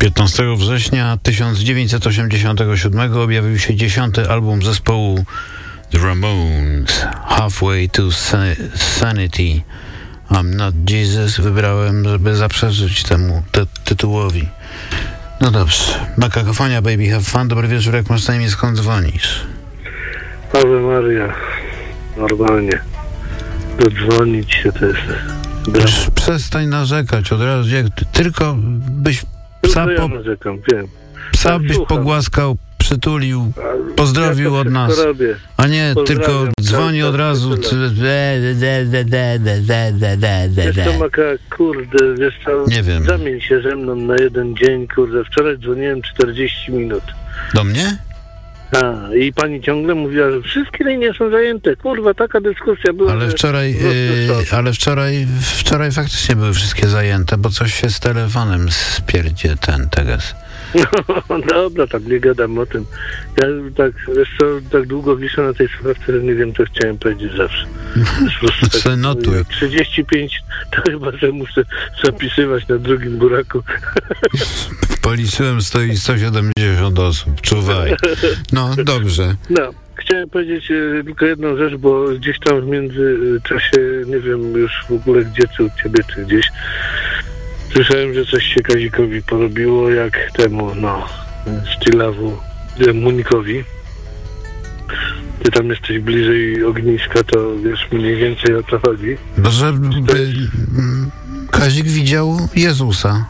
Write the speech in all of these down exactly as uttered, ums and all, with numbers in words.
piętnastego września tysiąc dziewięćset osiemdziesiątego siódmego objawił się dziesiąty album zespołu The Ramones, Halfway to Sanity. I'm Not Jesus wybrałem, żeby zaprzeczyć temu ty- tytułowi. No dobrze. Makakofonia, Baby Have Fun. Dobry wieczór, jak masz na imię, skąd dzwonisz? Ave Maria. Normalnie. Dodzwonić się to jest... Już przestań narzekać od razu. Jak ty, tylko byś psa, ja po, narzekam, wiem. psa Ja byś słucham. pogłaskał, przytulił, A pozdrowił ja to od nas. wszystko robię. A nie Pozdrawiam, tylko dzwoni tak, od tak, razu. tyle. de- de- de- de- de- de- de- de- de- Wiesz co, de. Maka, kurde, wiesz co, Nie wiem. zamień się ze mną na jeden dzień, kurde, wczoraj dzwoniłem czterdzieści minut. Do mnie? A, i pani ciągle mówiła, że wszystkie linie są zajęte. Kurwa, taka dyskusja była. Ale że- wczoraj, no, yy, ale wczoraj, wczoraj faktycznie były wszystkie zajęte, bo coś się z telefonem spierdzie ten teges. No dobra, tak nie gadam o tym. Ja tak, wiesz co, tak długo wiszę na tej słuchawce, że nie wiem, co chciałem powiedzieć zawsze. Po prostu tak, Se notuj. trzydzieści pięć, to chyba, że muszę zapisywać na drugim buraku. Policzyłem, stoi sto siedemdziesiąt osób, czuwaj. No, dobrze. No, chciałem powiedzieć e, tylko jedną rzecz, bo gdzieś tam w międzyczasie, nie wiem już w ogóle gdzie, czy u ciebie, czy gdzieś, słyszałem, że coś się Kazikowi porobiło, jak temu, no, Sztylawu, e, Munikowi. Ty tam jesteś bliżej ogniska, to wiesz mniej więcej o co chodzi. No, że by, Kazik widział Jezusa.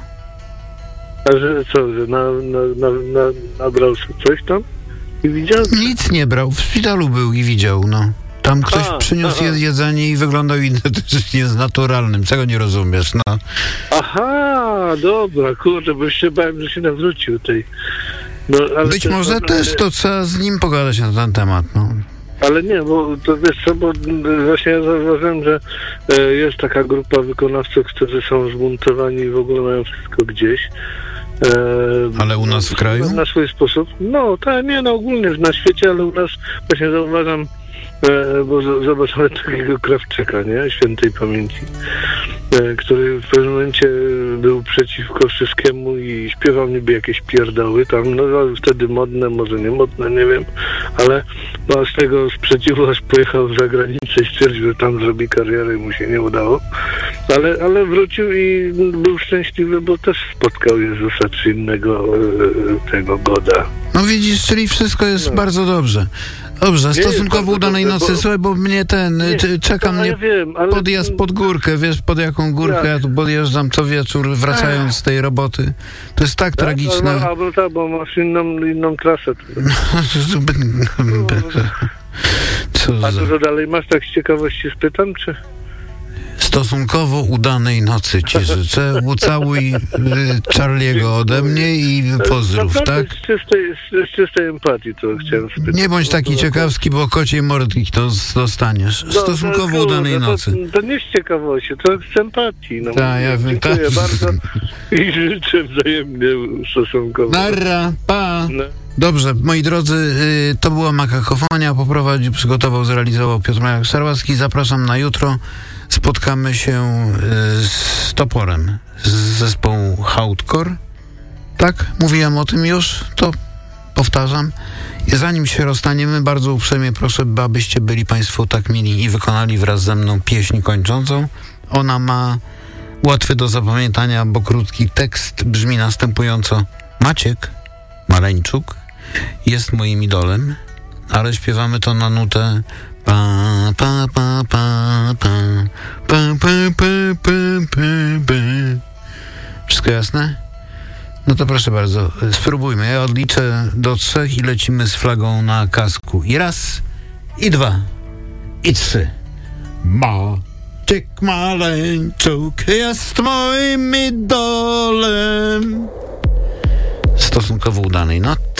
A że co, że na, na, na, na, nabrał sobie coś tam i widział? Nic nie brał, w szpitalu był i widział, no. Tam ktoś A, przyniósł aha. je- jedzenie i wyglądał identycznie z naturalnym. Czego nie rozumiesz, no. Aha, dobra, kurde, bo się bałem, że się nawrócił tej. No, ale Być to- może to- też to trzeba z nim pogadać na ten temat, no. Ale nie, bo to wiesz co, bo właśnie ja zauważyłem, że e, jest taka grupa wykonawców, którzy są zbuntowani i w ogóle mają wszystko gdzieś. E, Ale u nas w kraju? Na swój sposób. No, tak, nie, no ogólnie na świecie, ale u nas właśnie zauważam, e, bo z- zobaczyłem takiego Krawczyka, nie? Świętej pamięci, e, który w pewnym momencie był przeciwko wszystkiemu i śpiewał niby jakieś pierdoły tam, no wtedy modne, może nie modne, nie wiem, ale no, z tego sprzeciwu aż pojechał za granicę i stwierdził, że tam zrobi karierę i mu się nie udało, ale, ale wrócił i był szczęśliwy, bo też spotkał Jezusa czy innego e, tego Goda. No widzisz, czyli wszystko jest No. bardzo dobrze. Dobrze, jest stosunkowo bardzo udanej dobrze, nocy, bo- słuchaj, bo mnie ten, Nie, czy- czeka no, mnie ja wiem, ale... podjazd pod górkę, wiesz pod jaką górkę, Jak? ja tu podjeżdżam co wieczór, wracając z tej roboty. To jest tak Tak? tragiczne. Albo, albo tak, bo masz inną, inną trasę. Co A za... dużo dalej masz, tak z ciekawości spytam, czy... Stosunkowo udanej nocy ci życzę. Ucałuj y, Charliego ode mnie i pozdrów, Naprawdę tak? Z czystej, z, z czystej empatii to chciałem spytać. Nie bądź taki ciekawski, bo kociej mordki to dostaniesz. No, Stosunkowo no, udanej kurde, nocy. To, to nie z ciekawości, to z empatii. No, Tak, ja wiem, dziękuję tak. bardzo i życzę wzajemnie stosunkowo. Narra, pa! No. Dobrze, moi drodzy, y, to była Makakofonia. Poprowadził, przygotował, zrealizował Piotr Majak Sarłacki. Zapraszam na jutro. Spotkamy się y, z Toporem z zespołu Hardcore. Tak? Mówiłem o tym już, to powtarzam. I zanim się rozstaniemy, bardzo uprzejmie proszę, abyście byli Państwo tak mili i wykonali wraz ze mną pieśń kończącą. Ona ma łatwy do zapamiętania, bo krótki tekst brzmi następująco. Maciek Maleńczuk jest moim idolem, ale śpiewamy to na nutę pa pa pa pa pa pa pa pa pa pa pa. Wszystko jasne? No to proszę bardzo, spróbujmy. Ja odliczę do trzech i lecimy z flagą na kasku. I raz, i dwa, i trzy. Maciek Maleńczuk jest moim idolem. Stosunkowo udanej nocy.